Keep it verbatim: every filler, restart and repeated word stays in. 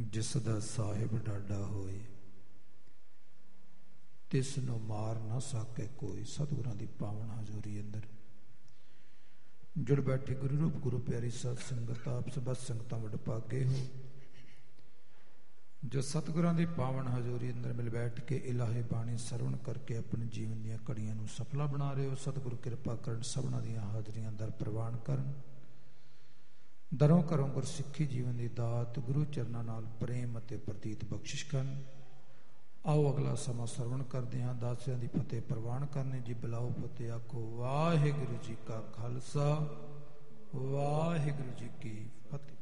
ਜਿਸ ਦਾ ਸਾਹਿਬ ਡਾਡਾ ਹੋਏ, ਤਿਸ ਨੂੰ ਮਾਰ ਨਾ ਸਕੇ ਕੋਈ। ਸਤਿਗੁਰਾਂ ਦੀ ਪਾਵਨ ਹਜ਼ੂਰੀ ਅੰਦਰ ਜੁੜ ਬੈਠੇ ਗੁਰੂ ਰੂਪ ਗੁਰੂ ਪਿਆਰੀ ਸਤ ਸੰਗਤ, ਆਪ ਸਭ ਸੰਗਤਾਂ ਵਡ ਭਾਗੇ ਹੋ ਜੋ ਸਤਿਗੁਰਾਂ ਦੀ ਪਾਵਨ ਹਜ਼ੂਰੀ ਅੰਦਰ ਮਿਲ ਬੈਠ ਕੇ ਇਲਾਹੀ ਬਾਣੀ ਸਰਵਣ ਕਰਕੇ ਆਪਣੇ ਜੀਵਨ ਦੀਆਂ ਘੜੀਆਂ ਨੂੰ ਸਫਲਾ ਬਣਾ ਰਹੇ ਹੋ। ਸਤਿਗੁਰੂ ਕਿਰਪਾ ਕਰਨ, ਸਭਨਾਂ ਦੀਆਂ ਹਾਜ਼ਰੀਆਂ ਦਰ ਪ੍ਰਵਾਨ ਕਰਨ, ਦਰੋਂ ਕਰੋਂ ਗੁਰਸਿੱਖੀ ਜੀਵਨ ਦੀ ਦਾਤ ਗੁਰੂ ਚਰਨਾਂ ਨਾਲ ਪ੍ਰੇਮ ਅਤੇ ਪ੍ਰਤੀਤ ਬਖਸ਼ਿਸ਼ ਕਰਨ। ਆਓ ਅਗਲਾ ਸਮਾਂ ਸਰਵਣ ਕਰਦੇ ਹਾਂ। ਦਾਸਿਆਂ ਦੀ ਫਤਿਹ ਪ੍ਰਵਾਨ ਕਰਨੇ ਜੀ। ਬੁਲਾਓ ਫਤਿਹ, ਆਖੋ ਵਾਹਿਗੁਰੂ ਜੀ ਕਾ ਖਾਲਸਾ, ਵਾਹਿਗੁਰੂ ਜੀ ਕੀ ਫਤਿਹ।